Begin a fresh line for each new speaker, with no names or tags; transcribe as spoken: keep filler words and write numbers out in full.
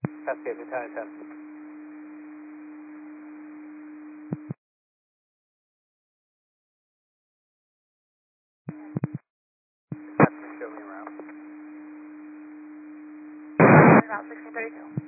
Cascade Battalion ten. Show me around.
About sixteen thirty-two.